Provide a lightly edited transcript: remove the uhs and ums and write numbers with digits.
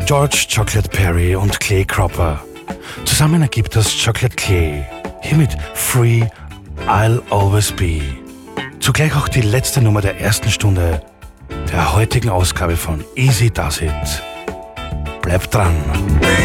George Chocolate Perry und Clay Cropper. Zusammen ergibt das Chocolate Clay. Hiermit Free I'll Always Be. Zugleich auch die letzte Nummer der ersten Stunde der heutigen Ausgabe von Easy Does It. Bleibt dran.